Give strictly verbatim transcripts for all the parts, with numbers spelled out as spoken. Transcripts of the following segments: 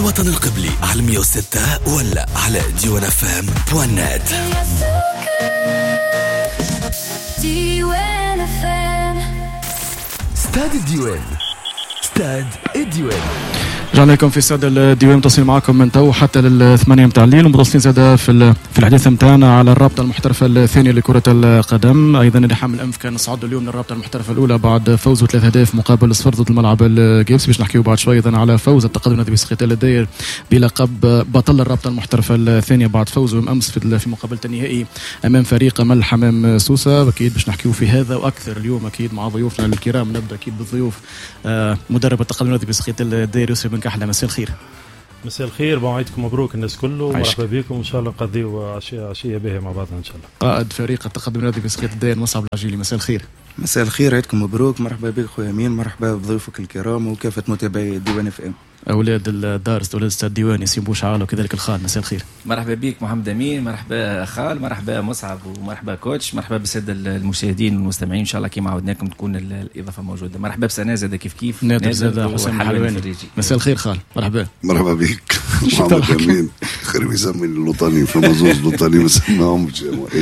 الوطن القبلي على مية وستة ولا على ديوان اف ام بوان نت. ديوان اف ام استاد الديوان، استاد الديوان. رجعنا لكم في استاد الديوان، متصلين معكم من تو حتى للثمانية متاع الليل، ومتصلين زاده في في الحديث متاعنا على الرابطه المحترفه الثانيه لكره القدم. ايضا اللي حامل الانف كان صعد اليوم من الرابطه المحترفه الاولى بعد فوزه ثلاث اهداف مقابل صفر ضد الملعب الجيبس. باش نحكيو بعد شويه ايضا على فوز التقدم النادي بسقيطال الداير بلقب بطل الرابطه المحترفه الثانيه بعد فوزه امس في في مقابله النهائي امام فريق مل حمام سوسه. اكيد باش نحكيو في هذا واكثر اليوم اكيد مع ضيوفنا الكرام. نبدا اكيد بالضيوف مدرب التقدم النادي بسقيطال الداير يوسف بن كحله. مساء الخير. مساء الخير، موعدكم مبروك الناس كله، مرحبا بكم ان شاء الله نقضيوا عشيه عشيه باهيه مع بعضنا ان شاء الله. قائد فريق التقدم النادي بسقيط الداير مصعب العجيلي، مساء الخير. مساء الخير، عيدكم مبروك، مرحبا بك خويا امين، مرحبا بضيوفك الكرام وكافه متابعي ديوان اف ام. اولاد الدارس اولاد استاد ديوان ياسين بوشعال وكذلك الخال، مساء الخير. مرحبا بك محمد امين، مرحبا خال، مرحبا مصعب ومرحبا كوتش، مرحبا بالساده المشاهدين والمستمعين. ان شاء الله كما عودناكم تكون الاضافه موجوده. مرحبا بسنه زاده كيف كيف نادر زاده حسين الحلواني، مساء الخير خال. مرحبا مرحبا بك محمد امين، خير يسمي الوطني فمزوز الوطني ما سماهمش.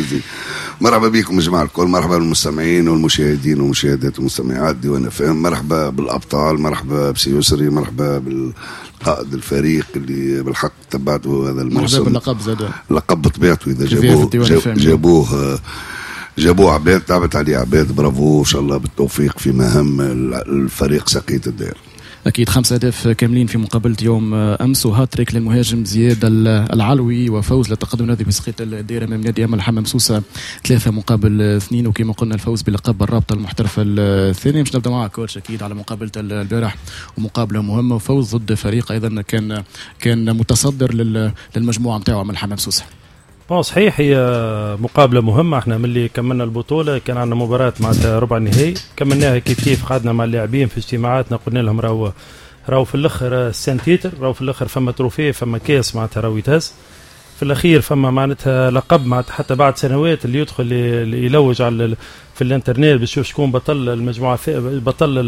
مرحبا بكم يا جماعه الكل، مرحبا بالمستمعين والمشاهدين والمشاهدات والمستمعات ديوان اف ام. مرحبا بالابطال، مرحبا بسي يسري، مرحبا بالقائد الفريق اللي بالحق تبعته هذا الموسم. مرحبا باللقب زاد اللقب بطبيعته اذا جابوه جابوه جابوه عباد تعبت عليه عباد، برافو ان شاء الله بالتوفيق في مهام الفريق سقيط الداير. أكيد خمسة أهداف كاملين في مقابلة يوم أمس، وهاتريك للمهاجم زياد العلوي، وفوز للتقدم نادي بسقيطال الداير أمام نادي أمل حمام سوسة ثلاثة مقابل اثنين. وكما قلنا الفوز بلقب الرابطة المحترفة الثانية. مش نبدأ معك كوتش أكيد على مقابلة البارح، ومقابلة مهمة وفوز ضد فريق أيضا كان كان متصدر للمجموعة متاعه أمل حمام سوسة. اه صحيح، هي مقابله مهمه. احنا ملي كملنا البطوله كان عندنا مباراه مع ربع النهائي، كملناها كيف كيف، قعدنا مع اللاعبين في اجتماعاتنا قلنا لهم راهو راهو في الاخر السنتيتر، راهو في الاخر فما تروفيه، فما كاس معناتها راهو يتهز في الاخير، فما معناتها لقب معناتها حتى بعد سنوات اللي يدخل اللي يلوج على في الانترنت بيشوف شكون بطل المجموعه بطل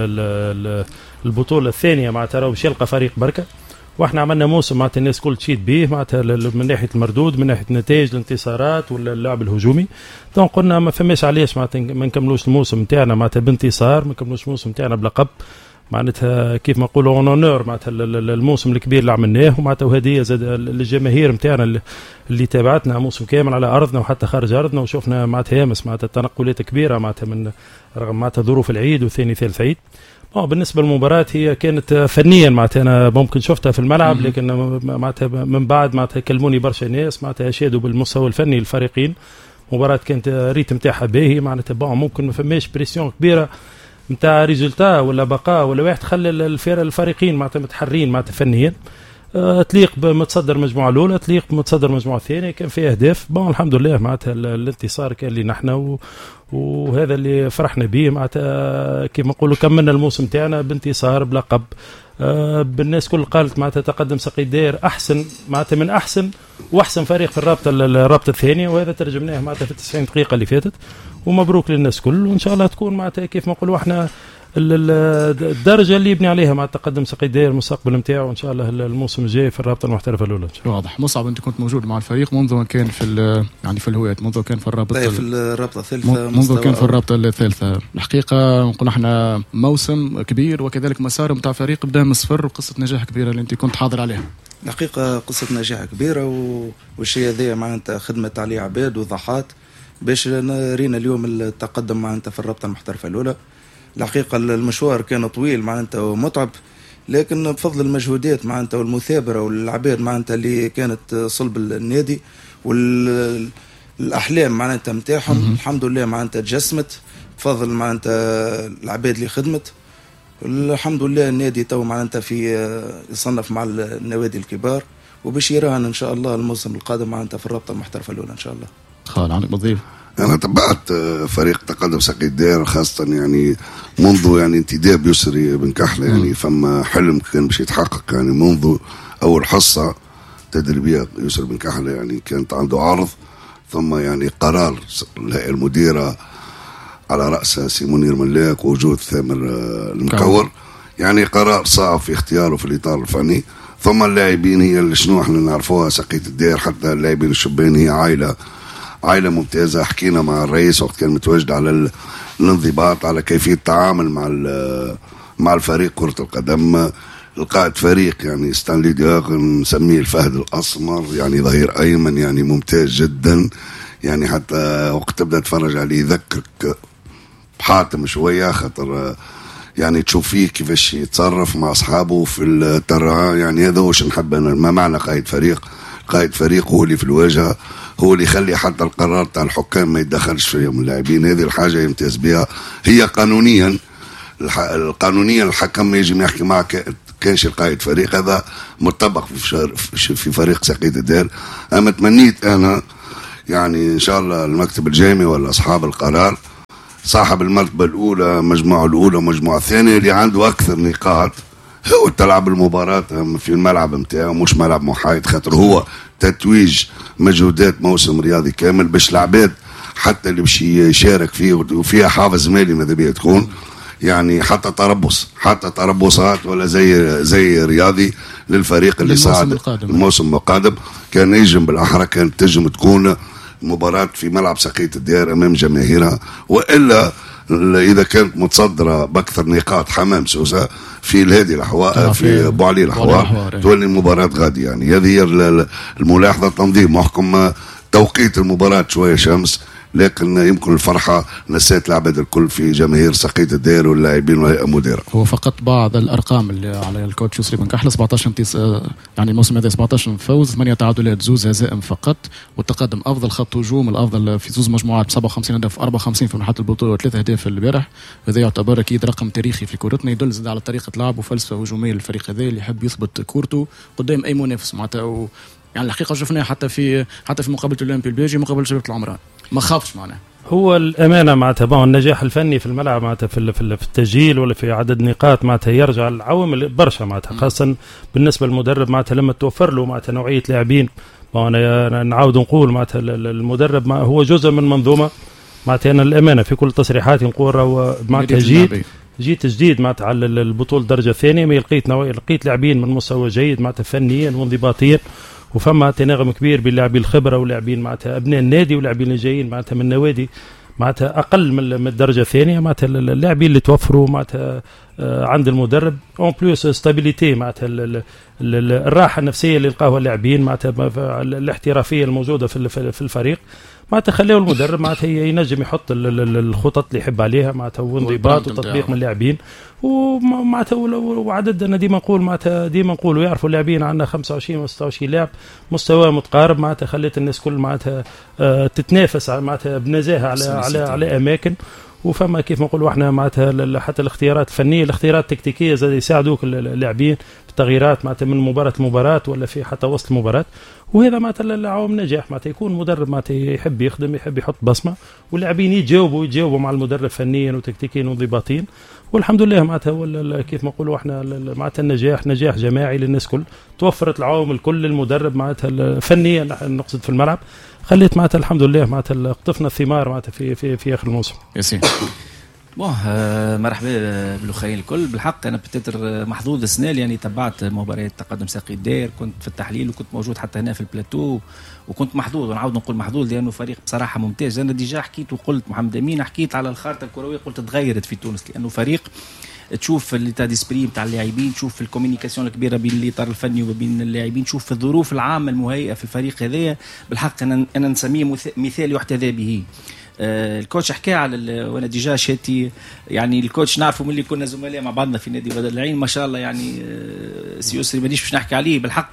البطوله الثانيه معناتها راهو باش يلقى فريق بركه. واحنا عملنا موسم معناتها الناس كل تشيد به معناتها من ناحيه المردود، من ناحيه النتائج، الانتصارات ولا اللعب الهجومي. دونك قلنا ما فماش علاش معناتها ما نكملوش الموسم نتاعنا معناتها بانتصار، ما نكملوش الموسم نتاعنا بلقب معناتها كيف ما نقولوا اونور معناتها الموسم الكبير اللي عملناه، ومعناتها وهديه زاد للجماهير نتاعنا اللي تابعتنا موسم كامل على ارضنا وحتى خارج ارضنا، وشوفنا معناتها يامس معناتها تنقلات كبيره معناتها من رغم معناتها ظروف العيد وثاني ثالث عيد. اه بالنسبه للمباراه هي كانت فنيا معناتها انا ممكن شفتها في الملعب، لكن معناتها من بعد معناتها كلموني برشا ناس معناتها اشادوا بالمستوى الفني للفريقين. مباراه كانت ريتم تاعها باهي معناتها بون، ممكن ما فماش بريسيون كبيره نتاع ريزولتا ولا بقاء ولا واحد، خلى الفريقين معناتها متحرين معناتها فنيا. أه تليق بمتصدر المجموعه الاولى، تليق بمتصدر المجموعه الثانيه، كان فيها اهداف بون الحمد لله معناتها الانتصار كان لي نحن، وهذا اللي فرحنا به معناتها كيف نقولوا كملنا الموسم تاعنا بانتصار بلقب. أه بالناس كل قالت معناتها تقدم سقيط الداير احسن معناتها من احسن واحسن فريق في الرابطه الرابطه الثانيه، وهذا ترجمناه معناتها في التسعين دقيقه اللي فاتت. ومبروك للناس كل، وان شاء الله تكون معناتها كيف نقولوا احنا الدرجه اللي يبني عليها مع التقدم سقيط الداير المستقبل نتاعو ان شاء الله الموسم الجاي في الرابطه المحترفه الاولى. واضح. مصعب انت كنت موجود مع الفريق منذ ما كان في يعني في الهويات، منذ كان في الرابطه في الرابطه الثالثه، منذ كان في الرابطه الثالثه. الحقيقه نقول احنا موسم كبير وكذلك مسار نتاع فريق بدا من الصفر، وقصه نجاح كبيره اللي انت كنت حاضر عليها. الحقيقه قصه نجاح كبيره، والشيء هذا معناتها خدمت عليه عباد وضحات باش نرينا اليوم التقدم معناتها في الرابطه المحترفه الاولى. الحقيقة المشوار كان طويل معناتها ومتعب، لكن بفضل المجهودات معناتها والمثابرة والعباد معناتها اللي كانت صلب النادي والأحلام معناتها متاعهم الحمد لله معناتها تجسمت بفضل معناتها العباد اللي خدمت. الحمد لله النادي تو معناتها في يصنف مع النوادي الكبار، وباش يراهن إن شاء الله الموسم القادم معناتها في الرابطة المحترفة الأولى إن شاء الله. خال عندك مضيف؟ أنا تبعت فريق تقدم سقيط الداير خاصة يعني منذ يعني انتداب يسري بن كحلة، يعني فما حلم كان باش يتحقق يعني منذ أول حصة تدريبية يسري بن كحلة، يعني كانت عنده عرض ثم يعني قرار الهيئة المديرة على رأسها سي منير ملاك ووجود ثامر المكور، يعني قرار صعب في اختياره في الإطار الفني. ثم اللاعبين هي اللي شنو احنا نعرفوها سقية الدير، حتى اللاعبين الشبان هي عائلة عائلة ممتازة. حكينا مع الرئيس وقت كان متواجد على الانضباط على كيفية التعامل مع مع الفريق كرة القدم. القائد فريق يعني ستانلي دياغ نسميه الفهد الأسمر، يعني ظهير أيمن يعني ممتاز جدا، يعني حتى وقت تبدأ تتفرج عليه يذكرك بحاتم شوية، خاطر يعني تشوف فيه كيفاش يتصرف مع أصحابه في الترعة. يعني هذا هو شو نحب أنا، ما معنى قائد فريق. قائد فريق هو اللي في الواجهة، هو اللي يخلي حتى القرار تاع الحكام ما يتدخلش فيهم اللاعبين. هذه الحاجة يمتاز بها. هي قانونيا القانونيا الحكم ما يجي يحكي معك كانش القائد فريق، هذا مطبق في في فريق سقية الدير. أما تمنيت أنا يعني إن شاء الله المكتب الجامعي ولا أصحاب القرار صاحب المرتبة الأولى مجموعة الأولى ومجموعة الثانية اللي عنده أكثر نقاط هو تلعب المباراة في الملعب متاعه، مش ملعب محايد، خاطر هو تتويج مجهودات موسم رياضي كامل باش العباد حتى اللي باش يشارك فيه وفيها حافز مالي ماذا بيها تكون يعني حتى تربص حتى تربصات ولا زي زي رياضي للفريق اللي صعد الموسم القادم. كان يجم بالأحرى كانت تجم تكون مباراة في ملعب سقية الديار أمام جماهيرها، وإلا إذا كانت متصدرة بأكثر نقاط حمام سوسة في الهادي الحوار في أبو علي الحوار تولي المباراة غادي. يعني هذه هي الملاحظة. تنظيم محكم توقيت المباراة شوية شمس، لكن يمكن الفرحة نسيت العباد الكل في جماهير سقية الدير واللاعبين والهيئة مديرة. هو فقط بعض الأرقام اللي على الكوتش يسري بن كحلة سبعطاش انتص... يعني الموسم هذا سبعطاش فوز، ثمانية تعادلات، زوز هزائم فقط، والتقدم أفضل خط هجوم، الأفضل في زوز مجموعات سبعة وخمسين هدف، أربعة وخمسين في مرحلة البطولة وثلاثة أهداف البارح. هذا يعتبر أكيد رقم تاريخي في كورتنا، يدل زاد على طريقة لعب وفلسفة هجومية للفريق هذا اللي يحب يثبت كورته قدام أي منافس معناتها. و... يعني الحقيقة شفناها حتى في حتى في مقابلة الأولمبي البيجي مقابلة شباب العمران ما خافش معنا. هو الأمانة معناتها النجاح الفني في الملعب معناتها في في التسجيل ولا في عدد نقاط معناتها يرجع العوامل برشا معناتها، خاصة بالنسبة للمدرب معناتها لما توفر له معناتها نوعية لاعبين. أنا نعاود نقول معناتها المدرب هو جزء من منظومة معناتها. أنا الأمانة في كل تصريحاتي نقول هو معناتها جيت جيت جديد معناتها على البطولة الدرجة الثانية، ما لقيت نوعية لقيت لاعبين من مستوى جيد معناتها فنيا وانضباطيا، وفما تناغم كبير بين لاعبين الخبره ولاعبين معناتها ابناء النادي ولاعبين اللي جايين معناتها من نوادي معناتها اقل من الدرجه الثانيه. معناتها اللاعبين اللي توفروا معناتها عند المدرب اون بلوس ستابيليتي معناتها الراحه النفسيه اللي لقاوها اللاعبين معناتها الاحترافيه الموجوده في الفريق معناتها خلاه المدرب معناتها ينجم يحط الخطط اللي يحب عليها معناتها وانضباط وتطبيق من اللاعبين. ومعناتها وعدد انا ديما نقول معناتها ديما نقول ويعرفوا اللاعبين عندنا خمسة وعشرين و ستة وعشرين لاعب مستوى متقارب معناتها، خليت الناس كل معناتها تتنافس معناتها بنزاهه على على على اماكن. وفما كيف ما نقولوا احنا معناتها حتى الاختيارات الفنيه الاختيارات التكتيكيه زاد يساعدوك اللاعبين في التغييرات معناتها من مباراه لمباراه ولا في حتى وسط المباراه. وهذا معناتها العوامل نجاح معناتها يكون مدرب معناتها يحب يخدم يحب يحط بصمه واللاعبين يتجاوبوا يتجاوبوا مع المدرب فنيا وتكتيكيا وانضباطيا. والحمد لله معناتها كيف ما نقولوا احنا معناتها النجاح نجاح جماعي للناس كل، توفرت العوامل كل المدرب معناتها فنيا نقصد في الملعب، خليت معناتها الحمد لله معناتها قطفنا الثمار معناتها في في في اخر الموسم. ياسين بون آه مرحبا بالاخوين الكل. بالحق انا بتتر محظوظ السنه يعني تبعت مباريات تقدم ساقي الدير، كنت في التحليل وكنت موجود حتى هنا في البلاتو، وكنت محظوظ ونعاود نقول محظوظ لانه فريق بصراحه ممتاز. انا ديجا حكيت وقلت محمد امين حكيت على الخارطه الكرويه قلت تغيرت في تونس لانه فريق تشوف الليتا ديسبري نتاع اللاعبين، تشوف الكوميونيكاسيون الكبيره بين الاطار الفني وبين اللاعبين، تشوف الظروف العامه المهيئه في الفريق هذايا. بالحق انا انا نسميه مثال يحتذى به. آه الكوتش حكى على وانا ديجا شاتي يعني الكوتش نعرفه من اللي كنا زملاء مع بعضنا في نادي بدر العين ما شاء الله يعني آه سيوسري مانيش باش نحكي عليه. بالحق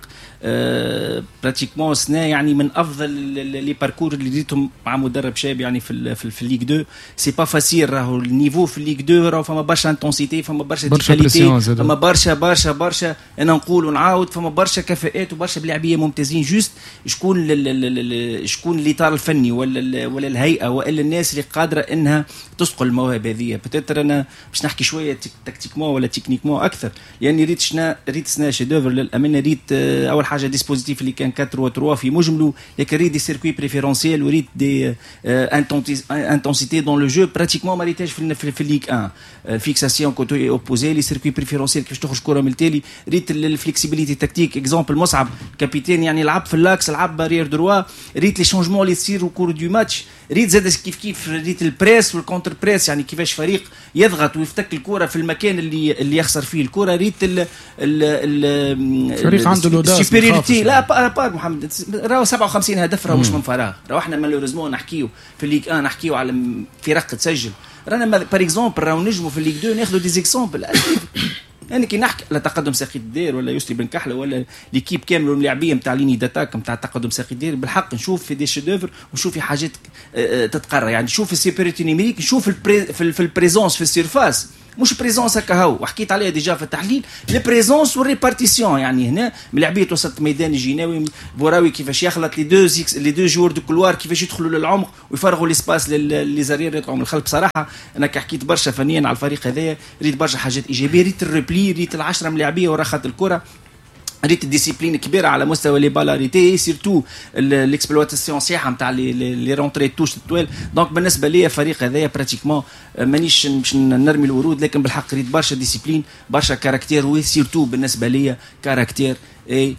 آه براتيكمون سنه يعني من افضل لي باركور اللي ديتهم مع مدرب شاب يعني في في, في الليغ اثنين. سي با فاسيل راهو النيفو في الليغ اثنين راهو فما برشا انتونسيتي فما برشا ديكاليتي فما برشا برشا برشا انا نقول ونعاود فما برشا كفاءات وبرشا بلاعبيه ممتازين. جوست شكون شكون الاطار الفني ولا ولا الهيئه ولا الناس اللي قادره انها تسقل المواهب هذه. بتاتر انا باش نحكي شويه تكتيكمون ولا تكنيكمون اكثر لاني ريت شنا ريت سنا شيدوفر للامانه ريت اول حاجه ديسبوزيتيف اللي كان أربعة ثلاثة في مجمله، لكن ريت دي سيركوي بريفيرونسيال وريت دي انتونسيتي دون لو جو براتيكمون ما ريتهاش في في الليغ واحد. الفيكساسيون كوتو اوبوزي لي سيركوي بريفيرونسيال كيفاش تخرج كره من التالي، ريت الفليكسيبيليتي تكتيك. اكزومبل مصعب كابيتان يعني لعب في اللاكس، لعب بارير دروا، ريت لي شونجمون اللي تصير وكور دو ماتش، ريت زاد كيف كيف ريت البريس والكونتر بريس، يعني كيفاش فريق يضغط ويفتك الكره في المكان اللي اللي يخسر فيه الكره. ريت ال ال فريق عنده السوبيريتي. لا بار محمد راهو سبعة وخمسين هدف راهو مش من فراغ. راهو احنا مالوريزمون نحكيو في الليغ واحد نحكيو على فرق تسجل، رانا بار اكزومبل راهو نجموا في الليغ اثنين ناخذوا دي زيكزومبل. يعني كي نحكي على تقدم ساقي الدير ولا يوسف بن كحله ولا ليكيب كامل واللاعبيه نتاع ليني داتاك نتاع تقدم ساقي الدير، بالحق نشوف في دي شيدوفر ونشوف في حاجات تتقرر. يعني نشوف السيبريتي نيميريك، نشوف في البريزونس في السيرفاس، مش بريزونس هكا هو وحكيت عليها ديجا في التحليل، لي بريزونس والريبارتيسيون. يعني هنا من لعبيه وسط ميدان الجناوي بوراوي كيفاش يخلط لي دو لي دو جور دو كولوار، كيفاش يدخلوا للعمق ويفرغوا ليسباس لي زارير يطلعوا من الخلف. بصراحه انا كي حكيت برشا فنيا على الفريق هذايا، ريت برشا حاجات ايجابيه، ريت الريبلي، ريت العشره ملاعبيه ورا خط الكره، ريت الديسيبلين كبيره على مستوى لي بالاريتي، سيرتو الاكسبلواتاسيون صحيحه نتاع لي رونتري توش الطوال. دونك بالنسبه لي الفريق هذايا براتيكمون مانيش باش نرمي الورود، لكن بالحق ريت برشا ديسيبلين، برشا كاركتير، وسيرتو بالنسبه لي كاركتير اي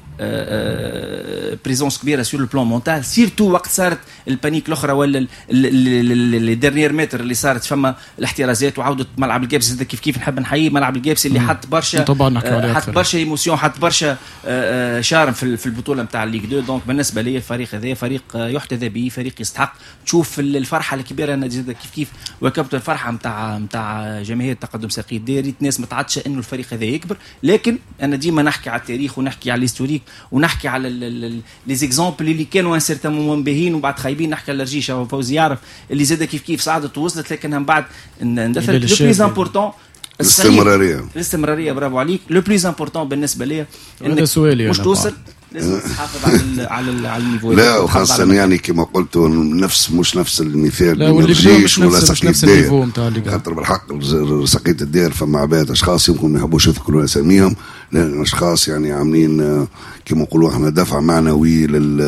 بريزونس كبيره سور لو بلان مونتال. سيرتو وقت صارت البانيك الاخرى ولا لي ديرنيير متر اللي صارت فما الاحترازات وعوده ملعب الجابس، كيف كيف نحب نحيي ملعب الجابس اللي حط برشا حط برشا ايموسيون، حط برشا شارم في في البطوله نتاع الليغ اثنين. دونك بالنسبه لي الفريق هذا فريق يحتذى به، فريق يستحق تشوف الفرحه الكبيره. انا كيف كيف واكبت الفرحه نتاع نتاع جماهير تقدم ساقي الدير، ناس متعطشه انه الفريق هذا يكبر. لكن انا ديما نحكي على التاريخ ونحكي على الهيستوريك ونحكي على لي زيكزامبل اللي كانوا ان سيرتان مومون باهين وبعد خايبين. نحكي على الرجيشه وفوزي يعرف اللي زاد كيف كيف صعدت ووصلت، لكنها من بعد ندثر لو بليز امبورطون الاستمراريه. الاستمراريه برافو عليك. لو بليز امبورطون بالنسبه لي انك مش توصل، لازم تحافظ على ال على ال على النيفو. لا وخاصه يعني كما قلت نفس مش نفس المثال لا والجيش ولا سقيت الدير، خاطر بالحق سقيت الدير فما عباد اشخاص يمكن ما يحبوش يذكروا اساميهم، لان اشخاص يعني عاملين كما نقولوا احنا دفع معنوي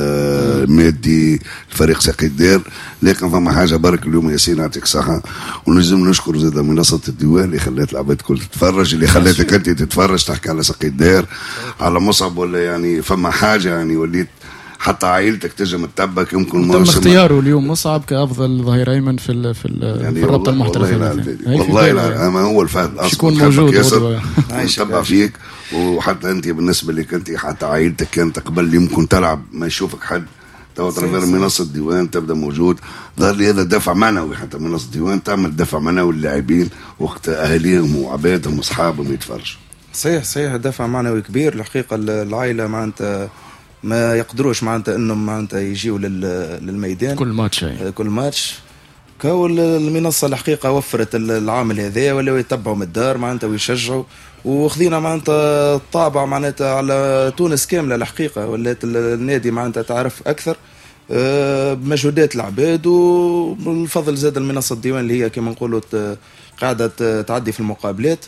للمادي الفريق ساقي الدير. لكن فما حاجه برك اليوم ياسين يعطيك الصحه، ولازم نشكر زاد منصه الديوان اللي خلات العباد الكل تتفرج، اللي خلاتك انت تتفرج تحكي على ساقي الدير على مصعب، ولا يعني فما حاجه يعني وليت حتى عائلتك تجي تتبك. يمكن تم اختياره اليوم مصعب كافضل ظهير ايمن في ال في, ال يعني في الرابطه المحترفه. والله لا اما هو الفهد اصلا يكون موجود نتبع فيك، وحتى انت بالنسبه لك انت حتى عائلتك كانت قبل يمكن تلعب ما يشوفك حد تو ترى منصه الديوان تبدا موجود. ظهر لي هذا دفع معنوي، حتى منصه الديوان تعمل دفع معنوي للاعبين وقت اهاليهم وعبادهم واصحابهم يتفرجوا. صحيح صحيح دفع معنوي كبير الحقيقه. العائله معناتها ما يقدروش معناتها انهم معناتها يجيوا للميدان كل ماتش كل ماتش. كول المنصه الحقيقه وفرت العامل هذا، ولاو يتبعوا من الدار معناتها ويشجعوا، وخذينا معناتها الطابع معناتها على تونس كامله الحقيقه. ولات النادي معناتها تعرف اكثر بمجهودات العباد، وبالفضل زاد المنصه الديوان اللي هي كما نقولوا قاعده تعدي في المقابلات،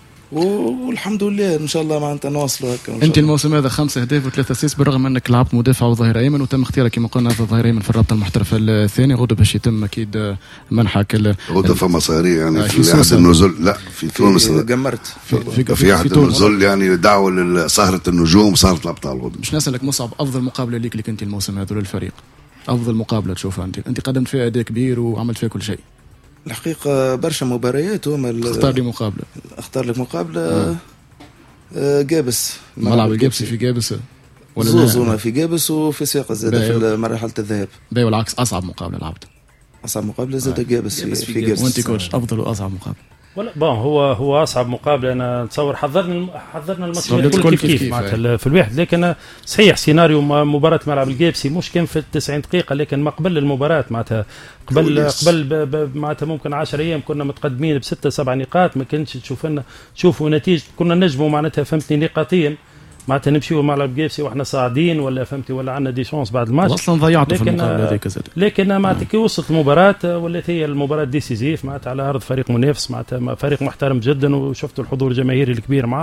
والحمد لله ان شاء الله معناتها نواصلوا هكا. انت الموسم هذا خمسة اهداف وثلاثة اسيست بالرغم انك لعبت مدافع وظهير ايمن، وتم اختيارك كما قلنا ظهير ايمن في الرابطه المحترفه الثانيه. غدا باش يتم اكيد منحك غدا فما صاري يعني في, في عهد النزول. لا في تونس جمرت في, في, في, في عهد النزول يعني دعوه لسهره النجوم صارت الابطال غدا. مش نسالك مصعب افضل مقابله ليك اللي كنت الموسم هذا للفريق، افضل مقابله تشوفها انت انت قدمت فيها اداء كبير وعملت فيها كل شيء. الحقيقه برشا مباريات هما اختار لي مقابله اختار لك مقابله آه. آه جابس ملعب الجابسي في جابس ولا زوزونا في جابس وفي ساقة زاد في مرحله الذهاب. باهي والعكس اصعب مقابله لعبت اصعب مقابله زاد آه. جابس في, في, في جابس. وانت كوتش افضل واصعب مقابله؟ ولا بون هو هو اصعب مقابله. انا نتصور حضرنا حضرنا الماتش كل كيف كيف معناتها في الواحد. لكن صحيح سيناريو مباراه ملعب الجابسي مش كان في التسعين دقيقه، لكن ما قبل المباراه معناتها قبل قبل معناتها ممكن عشر ايام كنا متقدمين بستة سبع نقاط، ما كانش تشوف لنا تشوفوا نتيجه، كنا نجموا معناتها فهمتني نقاطيا معناتها نمشيو مع الجابسي واحنا صاعدين ولا فهمتي ولا عندنا دي شانس بعد الماتش. اصلا ضيعتوا في المقابله هذيك زاد. لكن معناتها كي وصلت المباراه ولات هي المباراه ديسيزيف معناتها على ارض فريق منافس معناتها فريق محترم جدا، وشفتوا الحضور الجماهيري الكبير معه،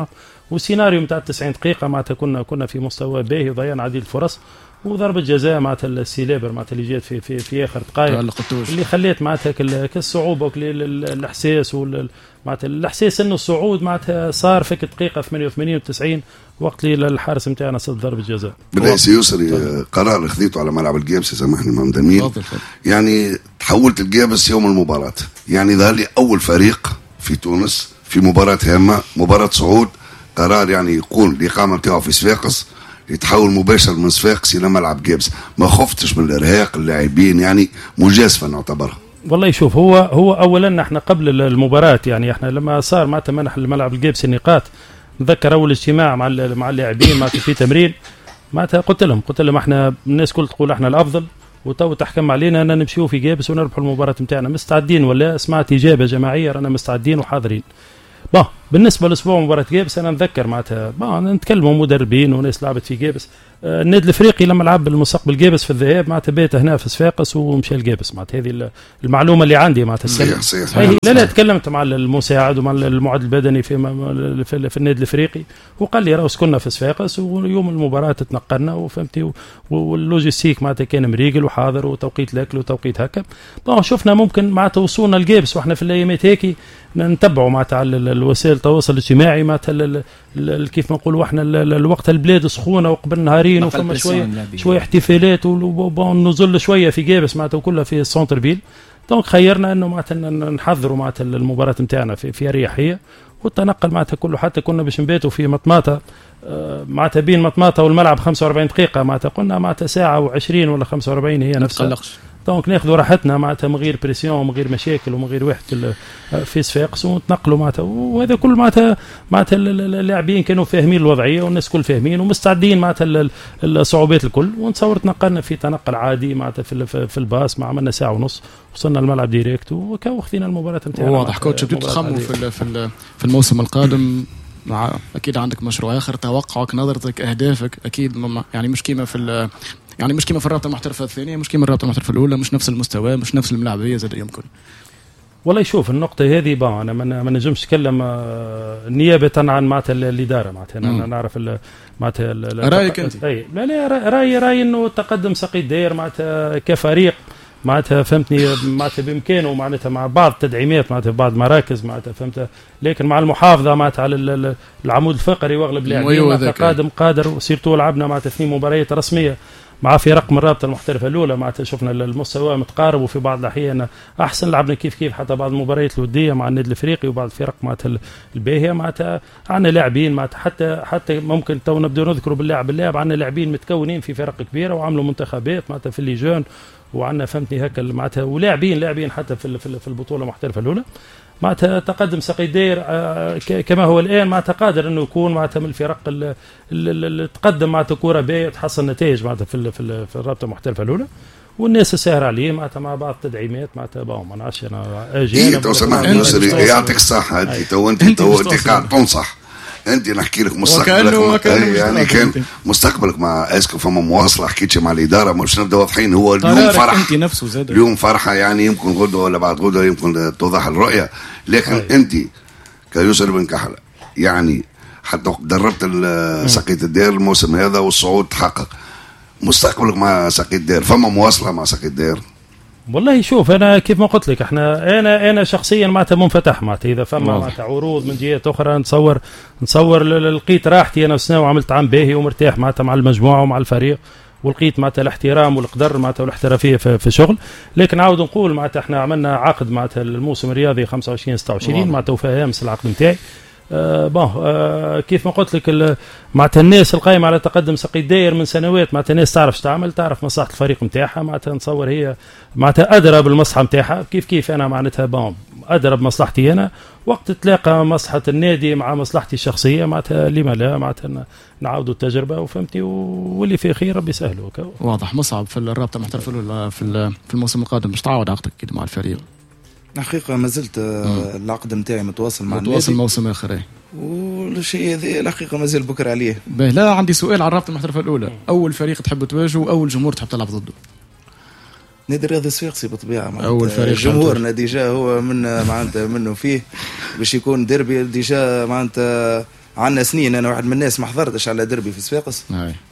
والسيناريو نتاع تسعين دقيقه معناتها كنا كنا في مستوى باهي وضيعنا عديد الفرص، وضربة جزاء معناتها السيلابر معناتها اللي جات في في في اخر دقائق اللي خليت معناتها الصعوبه والاحساس معناتها الاحساس انه الصعود معناتها صار فيك دقيقه ثمانية وثمانين وتسعين وقت اللي الحارس نتاعنا صد ضربه جزاء. بالرئيس يسري قرار خذيته على ملعب الجابس، سامحني مام دمير، يعني تحولت الجابس يوم المباراه، يعني ظهر لي اول فريق في تونس في مباراه هامه، مباراه صعود، قرار يعني يكون الاقامه نتاعو في صفاقس يتحول مباشر من صفاقس الى ملعب جابس. ما خفتش من الارهاق اللاعبين، يعني مجازفه نعتبرها. والله يشوف هو هو اولا احنا قبل المباراه يعني احنا لما صار معناتها منح الملعب الجابس النقاط، نذكر اول اجتماع مع مع اللاعبين معناتها في تمرين معناتها قلت لهم قلت لهم احنا الناس كل تقول احنا الافضل وتو تحكم علينا ان نمشيو في جابس ونربحوا المباراه نتاعنا، مستعدين ولا سمعت اجابه جماعيه رانا مستعدين وحاضرين. با بالنسبه لاسبوع مباراه جابس انا نتذكر معناتها نتكلموا مدربين وناس لعبت في جابس. آه النادي الافريقي لما لعب المستقبل جابس في الذهاب معناتها بيت هنا في صفاقس ومشى لجابس، معناتها هذه المعلومه اللي عندي معناتها. صحيح صحيح. لا لا تكلمت مع المساعد ومع المعد البدني في في, في النادي الافريقي وقال لي راهو كنا في صفاقس ويوم المباراه تنقلنا وفهمتي واللوجيستيك معناتها كان مريقل وحاضر وتوقيت الاكل وتوقيت هكا. طبعا شفنا ممكن معناتها وصولنا لجابس واحنا في الايامات هيك نتبعوا معناتها على الوسائل التواصل الاجتماعي معناتها كيف ما نقولوا احنا الوقت البلاد سخونه وقبل نهارين وفما شويه شويه احتفالات ونزل شويه في جابس معناتها وكلها في السونتر فيل. دونك خيرنا انه معناتها نحضروا معناتها المباراه نتاعنا في في اريحيه والتنقل معناتها كله، حتى كنا باش نباتوا في مطماطه معناتها بين مطماطه والملعب خمسة وأربعين دقيقه معناتها قلنا معناتها ساعه وعشرين ولا خمسة وأربعين هي نفسها. دونك ناخذوا راحتنا معناتها من غير بريسيون ومن غير مشاكل ومن غير واحد في صفاقس ونتنقلوا معناتها، وهذا كل معناتها معناتها اللاعبين كانوا فاهمين الوضعيه والناس كل فاهمين ومستعدين معناتها الصعوبات الكل، ونتصور تنقلنا في تنقل عادي معناتها في في الباص، ما عملنا ساعه ونص وصلنا الملعب ديريكت وخذينا المباراه نتاعنا. واضح كوتش بديتوا تخموا في في في الموسم القادم، مع اكيد عندك مشروع اخر، توقعك نظرتك اهدافك اكيد يعني مش كيما في يعني مش كيما في الرابطه المحترفه الثانيه، مش كيما الرابطه المحترفه الاولى، مش نفس المستوى، مش نفس الملاعبيه زاد يمكن. والله يشوف النقطه هذه با انا ما نجمش نتكلم نيابه عن معناتها الاداره معناتها انا نعرف معناتها رايك انت. اي لا لا رايي رايي انه التقدم سقي الدير معناتها كفريق معناتها فهمتني معناتها بامكانه معناتها مع بعض التدعيمات معناتها بعض مراكز معناتها فهمت، لكن مع المحافظه معناتها على العمود الفقري واغلب اللاعبين قادم قادر، وسيرتو لعبنا معناتها اثنين مباريات رسميه مع فرق من الرابطه المحترفه الاولى معناتها شفنا المستوى متقارب وفي بعض الاحيان احسن، لعبنا كيف كيف حتى بعض المباريات الوديه مع النادي الافريقي وبعض الفرق معناتها الباهيه معناتها عندنا لاعبين معناتها حتى حتى ممكن تو نبداو نذكروا باللاعب اللاعب عندنا لاعبين متكونين في فرق كبيره وعملوا منتخبات معناتها في الليجون وعندنا فهمتني هكا معناتها ولاعبين لاعبين حتى في في البطوله المحترفه الاولى معناتها تقدم سقي الدير كما هو الان معناتها قادر انه يكون معناتها من الفرق اللي تقدم معناتها كره باهيه تحصل نتائج معناتها في في, في الرابطه المحترفه الاولى، والناس الساهر عليه معناتها مع بعض التدعيمات معناتها باهو ما نعرفش انا اجي تو سمحني يسري يعطيك الصحه انت تو انت تو انت قاعد تنصح انت نحكي لك مستقبلك يعني كان مستقبلك مع اسكو فما مواصله حكيتش مع الاداره مش نبدا واضحين. هو اليوم فرح انت نفسه زاد اليوم فرحه يعني يمكن غدوه ولا بعد غدوه يمكن توضح الرؤيه، لكن هاي. انت كيوسر بن كحله يعني حتى دربت سقية الدير الموسم هذا والصعود تحقق، مستقبلك مع سقية الدير فما مواصله مع سقية الدير؟ والله شوف انا كيف ما قلت لك احنا انا انا شخصيا معناتها منفتح معناتها اذا فما معناتها عروض من جهات اخرى نتصور نتصور لقيت راحتي انا وسنه وعملت عام باهي ومرتاح معناتها مع المجموعه ومع الفريق ولقيت معناتها الاحترام والقدر معناتها والاحترافيه في, في شغل، لكن عاود نقول معناتها احنا عملنا عقد معناتها الموسم الرياضي خمسة وعشرين ستة وعشرين معناتها وفيها امس العقد نتاعي. آه بون آه كيف ما قلت لك معناتها الناس القائمه على تقدم سقي الداير من سنوات معناتها الناس تعرف تعمل تعرف مصلحه الفريق نتاعها معناتها نتصور هي معناتها ادرى بالمصلحه نتاعها كيف كيف انا معناتها بون ادرى بمصلحتي انا وقت تلاقى مصلحه النادي مع مصلحتي الشخصيه معناتها لما لا معناتها نعاودوا التجربه وفهمتي واللي فيه خير ربي يسهله. واضح. مصعب في الرابطه المحترفه الاولى في في الموسم القادم باش تعاود عقدك كده مع الفريق؟ حقيقة ما زلت العقد نتاعي متواصل مع النادي متواصل موسم اخر والشيء هذا الحقيقة ما زال بكره عليه. لا عندي سؤال على الرابطة المحترفة الأولى، أول فريق تحب تواجهه وأول جمهور تحب تلعب ضده؟ نادي الرياضي الصفاقسي بالطبيعة أول فريق جمهورنا ديجا هو من معناتها منه فيه باش يكون ديربي ديجا معناتها عندنا سنين انا واحد من الناس ما حضرتش على دربي في صفاقس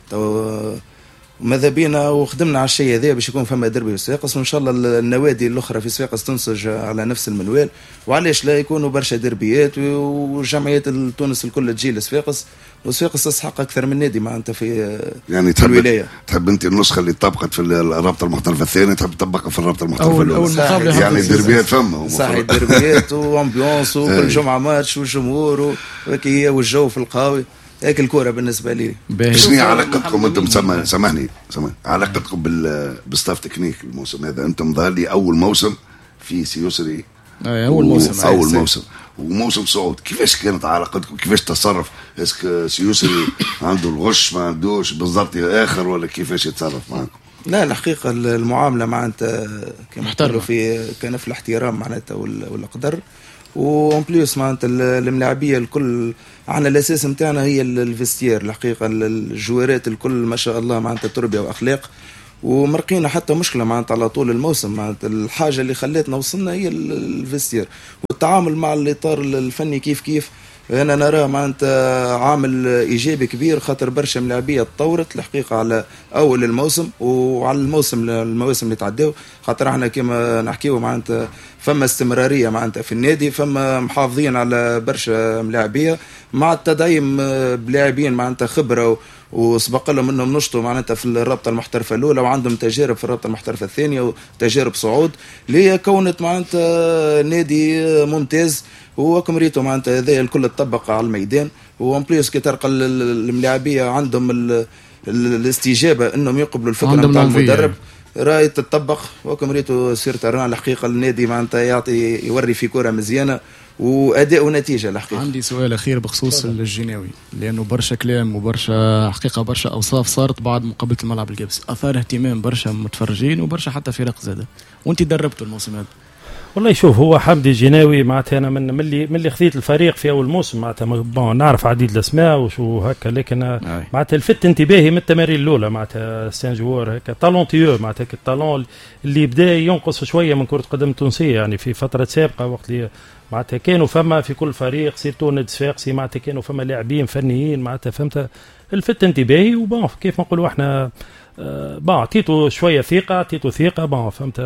تو ماذا بينا وخدمنا على الشيء هذا باش يكون فما دربي في صفاقس، وان شاء الله النوادي الاخرى في صفاقس تنسج على نفس المنوال، وعلاش لا يكونوا برشا دربيات وجمعيات تونس الكل تجي لصفاقس، وصفاقس تستحق اكثر من نادي معناتها في يعني في الولايه. تحب انت النسخه اللي طبقت في الرابطه المحترفه الثانيه تحب تطبقها في الرابطه المحترفه الاولى؟ يعني دربيات فما صحيح دربيات وامبيونس وكل جمعه ماتش والجمهور وكي والجو في القهاوي، هيك الكوره بالنسبه لي. شنو علاقتكم انتم سامحني سامحني علاقتكم بالستاف تكنيك الموسم هذا؟ انتم ظهر لي اول موسم في سيوسري اول موسم اول موسم وموسم صعود، كيفاش كانت علاقتكم؟ كيفاش تصرف؟ اسك سيوسري عنده الغش ما عندوش بالضبط اخر ولا كيفاش يتصرف معكم؟ لا الحقيقه المعامله معناتها كما في كان في الاحترام معناتها والقدر، وان بليس معناتها الملاعبيه الكل عنا الاساس نتاعنا هي الفيستير الحقيقه، الجوارات الكل ما شاء الله معناتها تربيه واخلاق، ومرقينا حتى مشكله معناتها على طول الموسم. معناتها الحاجه اللي خلتنا وصلنا هي الفيستير والتعامل مع الاطار الفني كيف كيف انا نرى معناتها عامل ايجابي كبير، خاطر برشا ملاعبيه تطورت الحقيقه على اول الموسم وعلى الموسم المواسم اللي تعداو، خاطر احنا كما نحكيو معناتها فما استمراريه معناتها في النادي، فما محافظين على برشا ملاعبيه مع التدعيم بلاعبين معناتها خبره وسبق لهم انهم نشطوا معناتها في الرابطه المحترفه الاولى وعندهم تجارب في الرابطه المحترفه الثانيه وتجارب صعود اللي هي كونت معناتها نادي ممتاز، وكم ريتو معناتها هذا الكل تطبق على الميدان، وان بليس كي تلقى الملاعبيه عندهم ال الاستجابه انهم يقبلوا الفكره نتاع المدرب راي تطبق، وكم ريتو سيرت ران الحقيقه النادي معناتها يعطي يوري في كره مزيانه واداء ونتيجه الحقيقه. عندي سؤال اخير بخصوص الجناوي، لانه برشا كلام وبرشا حقيقه برشا اوصاف صارت بعد مقابله الملعب الجبس، اثار اهتمام برشا متفرجين وبرشا حتى فرق زاده، وانت دربته الموسم هذا. والله شوف هو حمدي الجناوي معناتها انا من ملي ملي خذيت الفريق في اول موسم معناتها نعرف عديد الاسماء وشو هكا، لكن معناتها الفت انتباهي من التمارين الاولى معناتها سان جوار هكا تالونتيو معناتها التالون اللي بدا ينقص شويه من كره القدم التونسيه، يعني في فتره سابقه وقت اللي معناتها كانوا فما في كل فريق سيرتو نادي صفاقسي معناتها كانوا فما لاعبين فنيين معناتها فهمت الفت انتباهي، وبون كيف ما نقولوا احنا بون عطيته شويه ثقه عطيته ثقه بون فهمت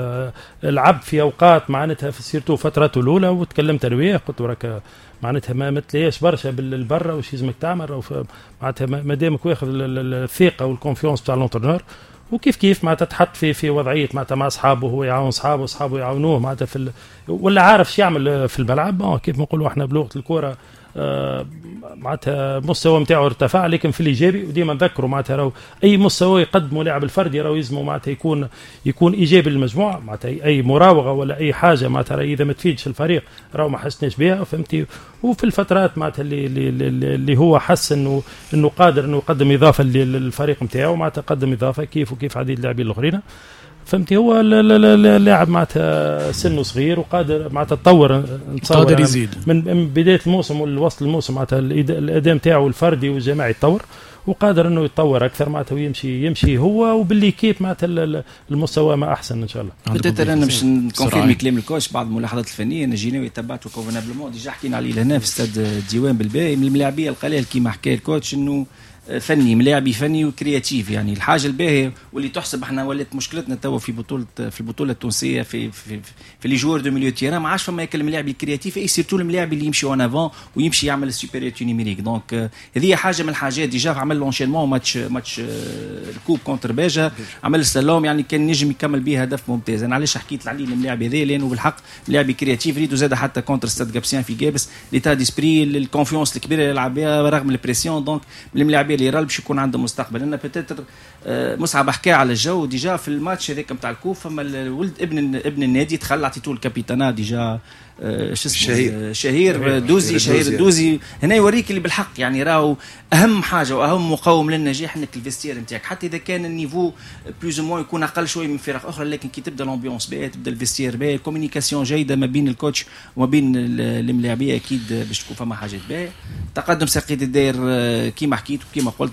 لعب في اوقات معناتها في سيرتو فترته الاولى، وتكلمت انا وياه قلت راك معناتها ما متلياش برشا بالبرا وش لازمك تعمل معناتها ما دامك واخذ الثقه والكونفيونس تاع لونترنور، وكيف كيف معناتها تحط في في وضعيه معناتها مع اصحابه هو يعاون اصحابه اصحابه يعاونوه معناتها في ال... ولا عارف شو يعمل في الملعب، كيف ما نقولوا احنا بلغه الكره آه معناتها المستوى نتاعو ارتفع، لكن في الايجابي وديما نذكروا معناتها راهو اي مستوى يقدمه لاعب الفردي راهو يلزمه معناتها يكون يكون ايجابي للمجموعه، معناتها اي مراوغه ولا اي حاجه معناتها اذا ما تفيدش الفريق راهو ما حسناش بها فهمتي، وفي الفترات معناتها اللي, اللي اللي هو حس انه انه قادر انه يقدم اضافه للفريق نتاعو معناتها قدم اضافه كيف وكيف عديد اللاعبين الاخرين فهمتي، هو اللاعب معناتها سنه صغير وقادر معناتها تطور قادر يزيد من بدايه الموسم والوصل الموسم معناتها الاداء نتاعو الفردي والجماعي يتطور، وقادر انه يتطور اكثر معناتها ويمشي يمشي هو وباللي كيف معناتها المستوى ما احسن ان شاء الله. بتتر انا باش نكونفيرمي كلام الكوتش بعض الملاحظات الفنيه ان الجناوي تبعته كونفنابلمون ديجا حكينا عليه لهنا في استاد الديوان بالباقي من الملاعبيه القليل كيما حكى الكوتش انه فني ملاعبي فني وكرياتيف، يعني الحاجه الباهيه واللي تحسب احنا ولات مشكلتنا توا في بطوله في البطوله التونسيه في في في لي جوار دو ميليو تيران ما عادش فما ياك الملاعب الكرياتيف اي سيرتو الملاعب اللي يمشي اون افون ويمشي يعمل السوبيريتي نيميريك، دونك هذه حاجه من الحاجات ديجا عمل لونشينمون ماتش ماتش الكوب كونتر باجا عمل السلام يعني كان نجم يكمل به هدف ممتاز. انا علاش حكيت عليه الملاعب هذا لانه بالحق لاعب كرياتيف ريدو زاد حتى كونتر ستاد جابسيان في جابس ليتا ديسبري الكونفيونس الكبيره اللي يلعب بها رغم البريسيون، دونك من الملاعبيه اللي راه باش يكون عنده مستقبل. انا بتتر مصعب حكى على الجو ديجا في الماتش هذاك نتاع الكوب فما الولد ابن ابن النادي دخل عطيتو الكابيتانا ديجا شو اسمه شهير شهير دوزي شهير الدوزي هنا يوريك اللي بالحق يعني راهو اهم حاجه واهم مقوم للنجاح انك الفيستير نتاعك حتى اذا كان النيفو بلوز او موان يكون اقل شويه من فرق اخرى، لكن كي تبدا الامبيونس باهيه تبدا الفيستير باهي الكوميونيكاسيون جيده ما بين الكوتش وما بين الملاعبيه اكيد باش تكون فما حاجات باهيه. تقدم ساقية الداير كيما حكيت وكيما قلت بالحق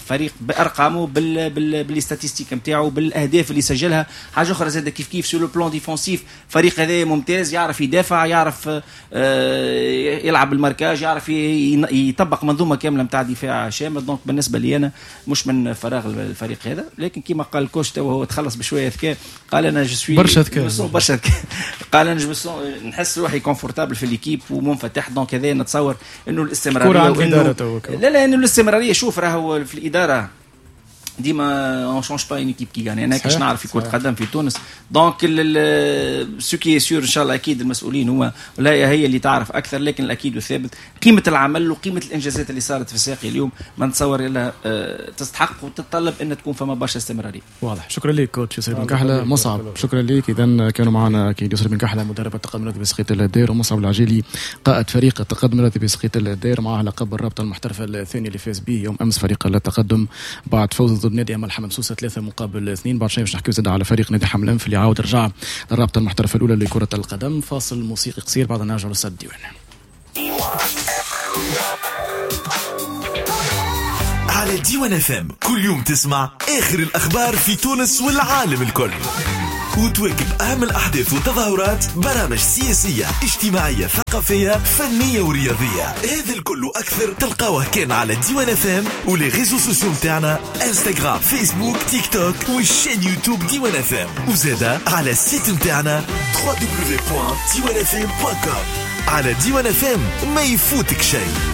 فريق بارقامه بال بال بالاستاتيستيك نتاعو بالاهداف اللي سجلها. حاجه اخرى زاد كيف كيف سو لو بلان ديفونسيف فريق هذا ممتاز، يعرف يدافع، يعرف يلعب الماركاج، يعرف يطبق منظومه كامله نتاع دفاع شامل. دونك بالنسبه لي انا مش من فراغ الفريق هذا، لكن كما قال الكوش تو هو تخلص بشويه ذكاء، قال انا جو سوي برشا ذكاء برشا ذكاء قال انا جو نحس روحي كونفورتابل في ليكيب ومنفتح. دونك هذا نتصور انه الاستمراريه وإنه لا لا انه الاستمراريه شوف راهو في الاداره ديما اون شونج با اون ايكيب كي غاني. انا كاش نعرف في كره قدم في تونس. دونك سو كي سور ان شاء الله اكيد المسؤولين هو ولا هي اللي تعرف اكثر، لكن الاكيد والثابت قيمه العمل وقيمه الانجازات اللي صارت في الساقي اليوم ما نتصور الا تستحق وتتطلب ان تكون فما برشا استمراريه. واضح. شكرا لك كوتش يسري بن كحله. مصعب شكرا لك. اذا كانوا معنا اكيد يسري بن كحله مدرب التقدم الرياضي بسقيط الدير، ومصعب العجيلي قائد فريق التقدم الرياضي بسقيط الدير، معه لقب الرابطه المحترفه الثاني اللي فاز به يوم امس فريق التقدم بعد فوز ضد نادي امل حمام سوسه ثلاثة مقابل اثنين. بعد شوي باش نحكيو زاد على فريق نادي حمل الانف اللي عاود رجع للرابطه المحترفه الاولى لكره القدم. فاصل موسيقي قصير بعد نرجع للسد الديوان. على ديوان اف ام كل يوم تسمع اخر الاخبار في تونس والعالم الكل، وتواكب اهم الاحداث والتظاهرات، برامج سياسيه اجتماعيه ثقافيه فنيه ورياضيه. هذا الكل واكثر تلقاوه كان على ديوان اف ام ولي ريزو سوسيو نتاعنا انستغرام فيسبوك تيك توك والشين يوتيوب ديوان اف ام، وزادا على السيت نتاعنا دبليو دبليو دبليو بوان ديوان اف ام بوان كوم. على ديوان اف ام ما يفوتك شيء.